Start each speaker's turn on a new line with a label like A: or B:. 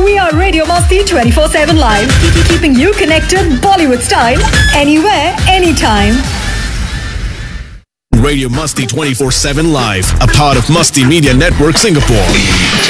A: We are Radio Masti 24/7 live, keeping you connected Bollywood style anywhere, anytime.
B: Radio Musti 24/7 live, a part of Musti Media Network Singapore.